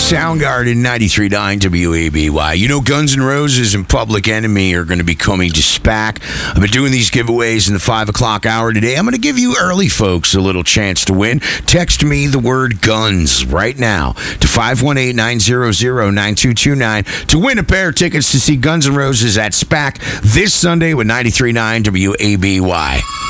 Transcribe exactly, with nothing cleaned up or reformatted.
Soundgarden ninety-three point nine W A B Y. You know, Guns N' Roses and Public Enemy are going to be coming to SPAC. I've been doing these giveaways in the five o'clock hour today. I'm going to give you early folks a little chance to win. Text me the word guns right now to five one eight, nine zero zero, nine two two nine to win a pair of tickets to see Guns N' Roses at SPAC this Sunday with ninety-three point nine W A B Y.